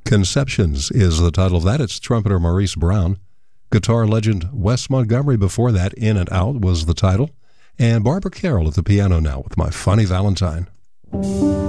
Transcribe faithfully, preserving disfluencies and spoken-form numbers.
Conceptions is the title of that. It's trumpeter Maurice Brown. Guitar legend Wes Montgomery before that. In and Out was the title. And Barbara Carroll at the piano now with My Funny Valentine.